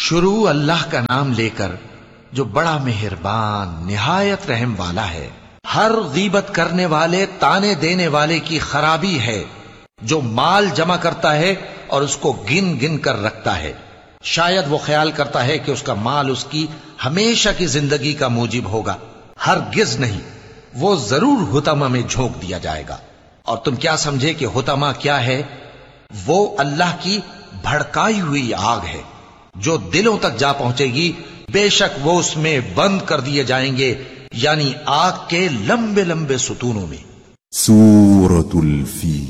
शुरू अल्लाह का नाम लेकर जो बड़ा मेहरबान निहायत रहम वाला है। हर गीबत करने वाले ताने देने वाले की खराबी है जो माल जमा करता है और उसको गिन गिन कर रखता है। शायद वो ख्याल करता है कि उसका माल उसकी हमेशा की जिंदगी का मूजिब होगा। हरगिज नहीं, वो जरूर हुतमा में झोंक दिया जाएगा। और तुम क्या समझे कि हुतमा क्या है? वो अल्लाह की भड़काई हुई आग है जो दिलों तक जा पहुंचेगी। बेशक वो उसमें बंद कर दिए जाएंगे, यानी आग के लंबे लंबे सुतूनों में। सूरतुल फील।